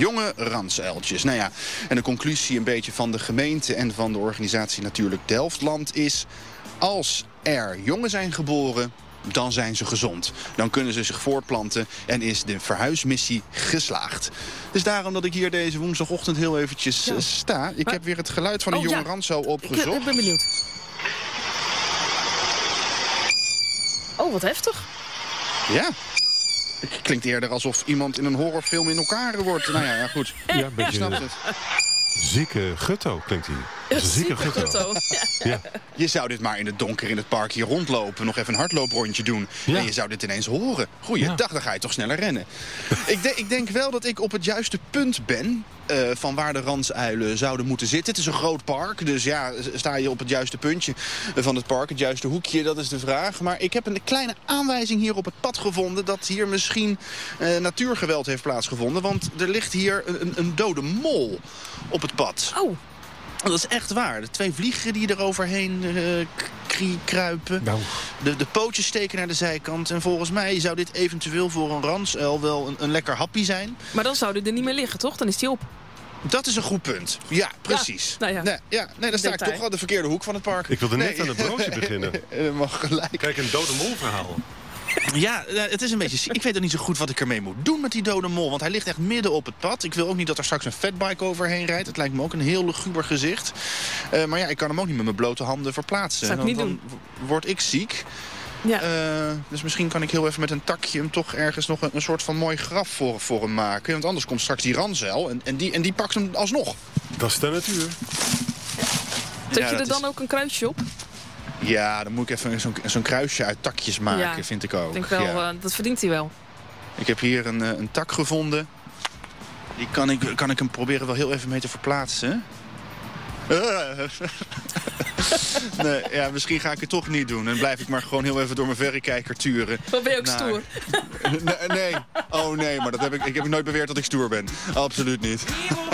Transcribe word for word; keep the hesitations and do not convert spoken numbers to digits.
Jonge ransuiltjes. Nou ja, en de conclusie een beetje van de gemeente en van de organisatie natuurlijk Delftland is: als er jongen zijn geboren, dan zijn ze gezond. Dan kunnen ze zich voortplanten en is de verhuismissie geslaagd. Dus daarom dat ik hier deze woensdagochtend heel eventjes ja. sta. Ik heb weer het geluid van een oh, jonge ja. ransuil opgezocht. Ik, ik ben benieuwd. Oh, wat heftig. Ja. Het klinkt eerder alsof iemand in een horrorfilm in elkaar wordt. Nou ja, ja goed. Ja, een beetje snapt het. Zieke gutto klinkt hij. Een zieke gutto. gutto. Ja. Ja. Je zou dit maar in het donker in het park hier rondlopen. Nog even een hardlooprondje doen. Ja. En je zou dit ineens horen. Goeiedag, ja. Dan ga je toch sneller rennen. ik, de, ik denk wel dat ik op het juiste punt ben. Uh, van waar de ransuilen zouden moeten zitten. Het is een groot park, dus ja, sta je op het juiste puntje van het park, het juiste hoekje, dat is de vraag. Maar ik heb een kleine aanwijzing hier op het pad gevonden dat hier misschien uh, natuurgeweld heeft plaatsgevonden. Want er ligt hier een, een dode mol op het pad. Oh. Dat is echt waar. De twee vliegen die er overheen uh, kruipen. Nou. De, de pootjes steken naar de zijkant. En volgens mij zou dit eventueel voor een ransuil wel een, een lekker happie zijn. Maar dan zou die er niet meer liggen, toch? Dan is die op. Dat is een goed punt. Ja, precies. Ja, nou ja. Nee, ja, nee, dan sta ik toch wel de verkeerde hoek van het park. Ik wilde net nee. aan het broodje beginnen. Dat mag gelijk. Kijk, een dode mol verhaal. Ja, het is een beetje... Ik weet ook niet zo goed wat ik ermee moet doen met die dode mol. Want hij ligt echt midden op het pad. Ik wil ook niet dat er straks een fatbike overheen rijdt. Het lijkt me ook een heel luguber gezicht. Uh, maar ja, ik kan hem ook niet met mijn blote handen verplaatsen. Zou ik niet dan, doen. Dan word ik ziek. Ja. Uh, dus misschien kan ik heel even met een takje hem toch ergens nog een, een soort van mooi graf voor, voor hem maken. Want anders komt straks die ransuil en, en, die, en die pakt hem alsnog. Dat is de natuur. Zet ja, je er dan is... ook een kruisje op? Ja, dan moet ik even zo'n zo'n kruisje uit takjes maken, ja, vind ik ook. Ik denk wel, ja. uh, dat verdient hij wel. Ik heb hier een, een tak gevonden. Die kan ik, kan ik hem proberen wel heel even mee te verplaatsen. Uh. nee, ja, misschien ga ik het toch niet doen. En blijf ik maar gewoon heel even door mijn verrekijker turen. Wat ben je ook naar... stoer? nee, nee, oh nee, maar dat heb ik, ik heb nooit beweerd dat ik stoer ben. Absoluut niet.